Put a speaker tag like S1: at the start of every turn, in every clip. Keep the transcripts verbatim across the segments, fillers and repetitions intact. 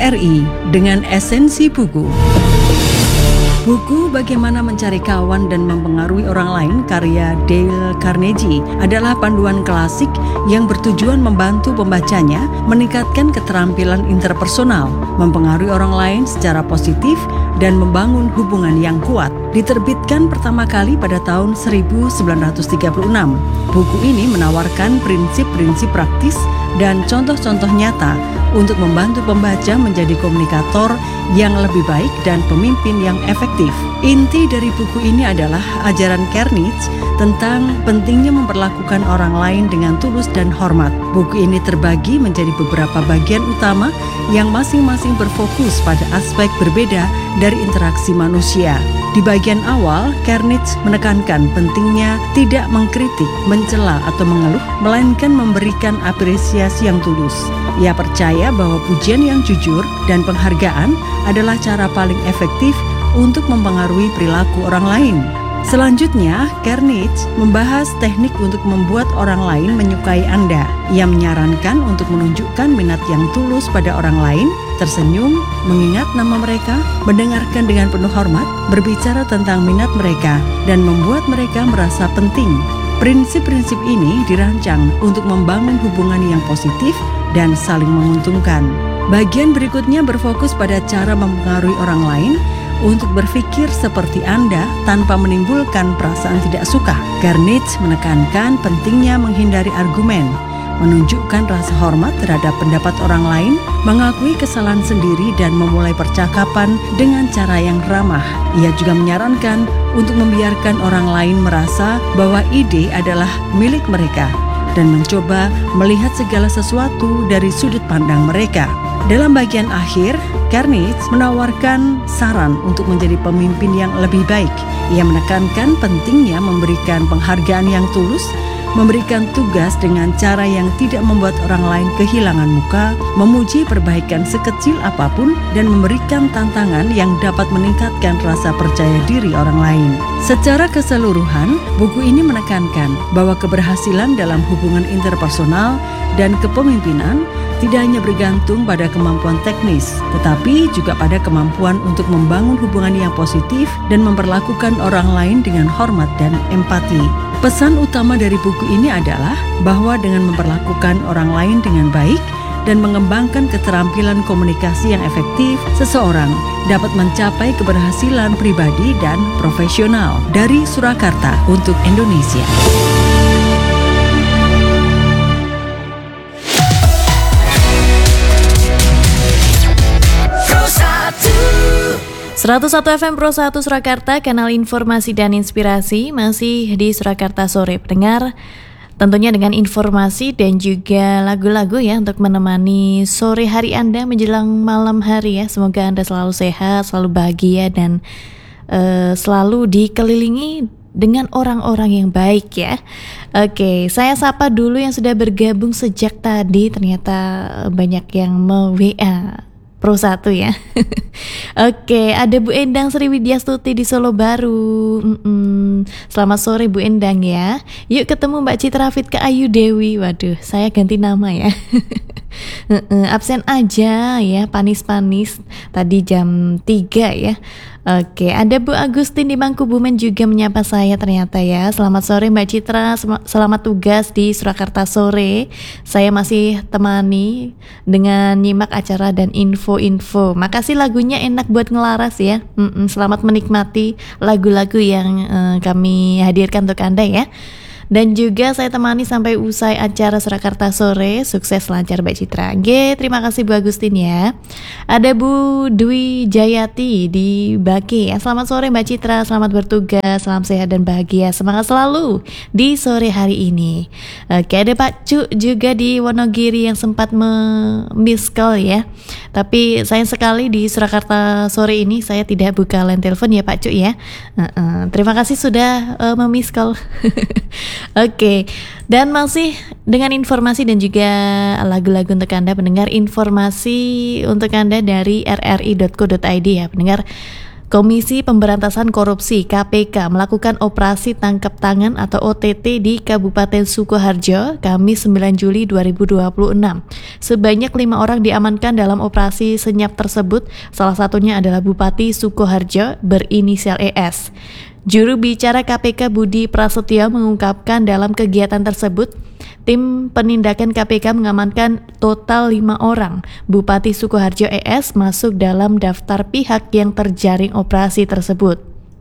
S1: R I dengan esensi buku. Buku Bagaimana Mencari Kawan dan Mempengaruhi Orang Lain karya Dale Carnegie adalah panduan klasik yang bertujuan membantu pembacanya meningkatkan keterampilan interpersonal, mempengaruhi orang lain secara positif, dan membangun hubungan yang kuat. Diterbitkan pertama kali pada tahun seribu sembilan ratus tiga puluh enam. Buku ini menawarkan prinsip-prinsip praktis dan contoh-contoh nyata untuk membantu pembaca menjadi komunikator yang lebih baik dan pemimpin yang efektif. Inti dari buku ini adalah ajaran Carnegie tentang pentingnya memperlakukan orang lain dengan tulus dan hormat. Buku ini terbagi menjadi beberapa bagian utama yang masing-masing berfokus pada aspek berbeda dari interaksi manusia. Di bagian awal, Carnegie menekankan pentingnya tidak mengkritik, mencela, atau mengeluh, melainkan memberikan apresiasi yang tulus. Ia percaya bahwa pujian yang jujur dan penghargaan adalah cara paling efektif untuk mempengaruhi perilaku orang lain. Selanjutnya, Carnegie membahas teknik untuk membuat orang lain menyukai Anda. Ia menyarankan untuk menunjukkan minat yang tulus pada orang lain, tersenyum, mengingat nama mereka, mendengarkan dengan penuh hormat, berbicara tentang minat mereka, dan membuat mereka merasa penting. Prinsip-prinsip ini dirancang untuk membangun hubungan yang positif dan saling menguntungkan. Bagian berikutnya berfokus pada cara mempengaruhi orang lain untuk berpikir seperti Anda tanpa menimbulkan perasaan tidak suka. Carnegie menekankan pentingnya menghindari argumen, menunjukkan rasa hormat terhadap pendapat orang lain, mengakui kesalahan sendiri, dan memulai percakapan dengan cara yang ramah. Ia juga menyarankan untuk membiarkan orang lain merasa bahwa ide adalah milik mereka dan mencoba melihat segala sesuatu dari sudut pandang mereka. Dalam bagian akhir, Carnegie menawarkan saran untuk menjadi pemimpin yang lebih baik. Ia menekankan pentingnya memberikan penghargaan yang tulus, memberikan tugas dengan cara yang tidak membuat orang lain kehilangan muka, memuji perbaikan sekecil apapun, dan memberikan tantangan yang dapat meningkatkan rasa percaya diri orang lain. Secara keseluruhan, buku ini menekankan bahwa keberhasilan dalam hubungan interpersonal dan kepemimpinan tidak hanya bergantung pada kemampuan teknis, tetapi juga pada kemampuan untuk membangun hubungan yang positif dan memperlakukan orang lain dengan hormat dan empati. Pesan utama dari buku ini adalah bahwa dengan memperlakukan orang lain dengan baik dan mengembangkan keterampilan komunikasi yang efektif, seseorang dapat mencapai keberhasilan pribadi dan profesional. Dari Surakarta untuk Indonesia.
S2: seratus satu F M Pro satu Surakarta, kanal informasi dan inspirasi, masih di Surakarta Sore pendengar. Tentunya dengan informasi dan juga lagu-lagu ya untuk menemani sore hari Anda menjelang malam hari ya. Semoga Anda selalu sehat, selalu bahagia, dan uh, selalu dikelilingi dengan orang-orang yang baik ya. Oke, saya sapa dulu yang sudah bergabung sejak tadi. Ternyata banyak yang me-W A Pro satu ya. Oke, ada Bu Endang Sriwidyastuti di Solo Baru. Mm-mm. Selamat sore Bu Endang ya. Yuk ketemu Mbak Citra Fitka Ayu Dewi. Waduh, saya ganti nama ya. Absen aja ya, panis-panis. Tadi jam tiga ya. Oke, ada Bu Agustin di Mangkubumen juga menyapa saya ternyata ya. Selamat sore Mbak Citra, selamat tugas di Surakarta Sore. Saya masih temani dengan nyimak acara dan info-info. Makasih, lagunya enak buat ngelaras ya. Mm-mm, selamat menikmati lagu-lagu yang uh, kami hadirkan untuk Anda ya. Dan juga saya temani sampai usai acara Surakarta Sore. Sukses lancar Mbak Citra. G, terima kasih Bu Agustin ya. Ada Bu Dwi Jayati di Baki ya. Selamat sore Mbak Citra, selamat bertugas, salam sehat dan bahagia, semangat selalu di sore hari ini. Oke, ada Pak Cu juga di Wonogiri yang sempat me-miss call ya. Tapi sayang sekali di Surakarta Sore ini saya tidak buka line telepon ya Pak Cu ya. uh-uh. Terima kasih sudah uh, me-miss call. Oke, dan masih dengan informasi dan juga lagu-lagu untuk Anda pendengar, informasi untuk Anda dari r r i dot co dot i d ya pendengar. Komisi Pemberantasan Korupsi K P K melakukan operasi tangkap tangan atau O T T di Kabupaten Sukoharjo, Kamis sembilan Juli dua ribu dua puluh enam. Sebanyak lima orang diamankan dalam operasi senyap tersebut, salah satunya adalah Bupati Sukoharjo berinisial E S. Juru bicara K P K Budi Prasetyo mengungkapkan dalam kegiatan tersebut, tim penindakan K P K mengamankan total lima orang. Bupati Sukoharjo E S masuk dalam daftar pihak yang terjaring operasi tersebut.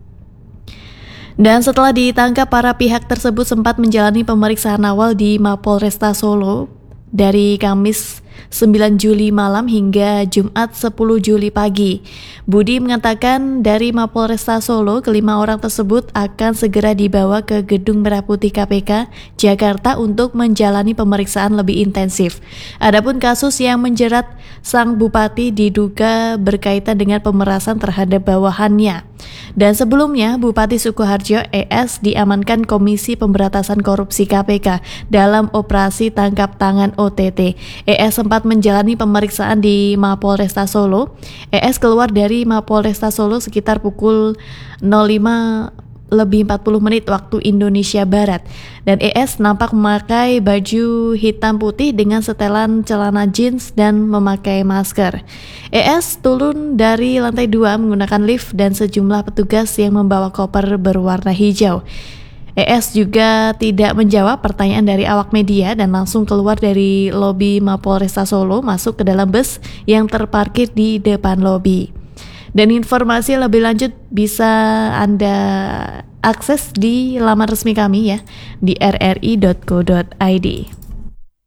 S2: Dan setelah ditangkap, para pihak tersebut sempat menjalani pemeriksaan awal di Mapolresta Solo dari Kamis sembilan Juli malam hingga Jumat sepuluh Juli pagi. Budi mengatakan dari Mapolresta Solo, kelima orang tersebut akan segera dibawa ke Gedung Merah Putih K P K Jakarta untuk menjalani pemeriksaan lebih intensif. Adapun kasus yang menjerat sang bupati diduga berkaitan dengan pemerasan terhadap bawahannya. Dan sebelumnya, Bupati Sukoharjo E S diamankan Komisi Pemberantasan Korupsi K P K dalam operasi tangkap tangan O T T. E S sempat menjalani pemeriksaan di Mapolresta Solo. E S keluar dari Mapolresta Solo sekitar pukul nol lima lebih empat puluh menit waktu Indonesia Barat. Dan E S nampak memakai baju hitam putih dengan setelan celana jeans dan memakai masker. E S turun dari lantai dua menggunakan lift dan sejumlah petugas yang membawa koper berwarna hijau. E S juga tidak menjawab pertanyaan dari awak media dan langsung keluar dari lobi Mapolresta Solo masuk ke dalam bus yang terparkir di depan lobi. Dan informasi lebih lanjut bisa Anda akses di laman resmi kami ya di r r i dot co dot i d.